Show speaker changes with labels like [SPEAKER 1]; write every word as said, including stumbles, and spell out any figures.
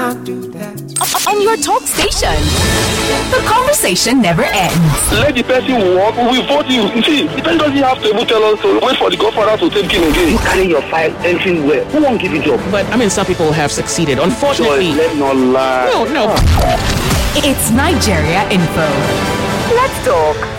[SPEAKER 1] can't do that.
[SPEAKER 2] On your talk station. The conversation never ends.
[SPEAKER 3] Let the person walk, we vote you. You see, the person doesn't have to even tell us to wait for the godfather to take him again.
[SPEAKER 4] You carry your file anything well. Who won't give you job?
[SPEAKER 5] But, I mean, some people have succeeded. Unfortunately.
[SPEAKER 4] Joy, let's not lie.
[SPEAKER 5] No, no.
[SPEAKER 2] It's Nigeria Info. Let's talk.